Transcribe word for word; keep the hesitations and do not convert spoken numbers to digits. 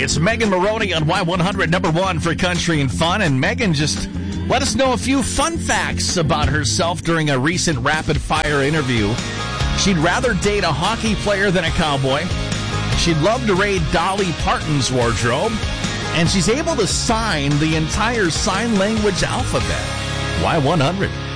It's Megan Maroney on Y one hundred, number one for country and fun. And Megan just let us know a few fun facts about herself during a recent rapid-fire interview. She'd rather date a hockey player than a cowboy. She'd love to raid Dolly Parton's wardrobe. And she's able to sign the entire sign language alphabet. Y one hundred.